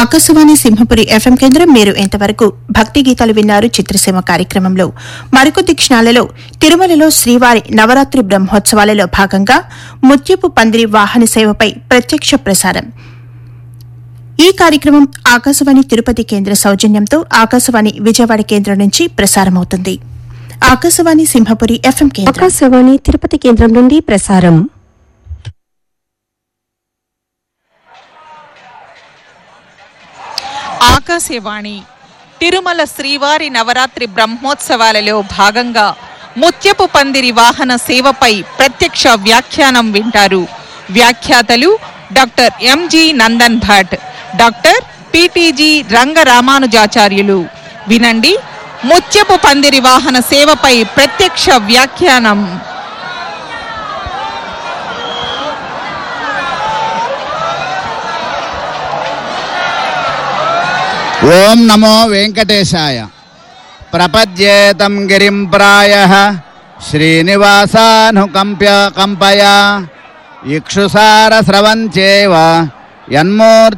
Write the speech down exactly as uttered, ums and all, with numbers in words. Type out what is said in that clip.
Akashvani Simhapuri FM కేంద్రం. మీరు ఎంతవరకు భక్తి గీతాలు విన్నారు. చిత్రసీమ కార్యక్రమంలో మరికొద్ది క్షణాలలో తిరుమలలో శ్రీవారి నవరాత్రి బ్రహ్మోత్సవాలలో భాగంగా ముత్యపు పందిరి వాహన సేవపై ప్రత్యక్ష ప్రసారం. ఈ కార్యక్రమం ఆకాశవాణి తిరుపతి కేంద్ర సౌజన్యంతో ఆకాశవాణి విజయవాడ కేంద్రం నుంచి ప్రసారమవుతుంది. ఆకాశవాణి సింహపురి ఎఫ్ఎం కేంద్రం. ఆకాశవాణి తిరుపతి కేంద్రం నుండి ప్రసారం. ఆకాశవాణి తిరుమల శ్రీవారి నవరాత్రి బ్రహ్మోత్సవాలలో భాగంగా ముత్యపు పందిరి వాహన సేవపై ప్రత్యక్ష వ్యాఖ్యానం వింటారు. వ్యాఖ్యాతలు doctor MG Nandan Bhatt, doctor PTG Rangaramanujacharyulu. వినండి, ముత్యపు పందిరి వాహన సేవపై ప్రత్యక్ష వ్యాఖ్యానం. ఓం నమో వెంకటేశాయ. ప్రపద్యేతం గిరిం ప్రాయః శ్రీనివాసానుకంప్య కంపయా ఇక్షుసార స్రవంచేవ యన్మూర్తి